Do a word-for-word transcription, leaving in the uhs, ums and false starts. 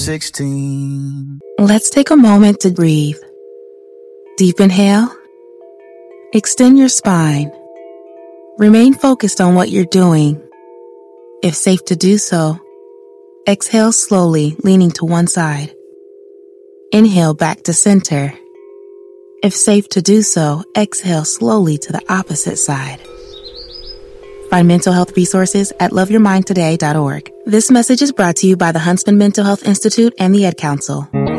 sixteen. Let's take a moment to breathe. Deep inhale. Extend your spine. Remain focused on what you're doing. If safe to do so, exhale slowly, leaning to one side. Inhale back to center. If safe to do so, exhale slowly to the opposite side. Find mental health resources at love your mind today dot org. This message is brought to you by the Huntsman Mental Health Institute and the Ad Council.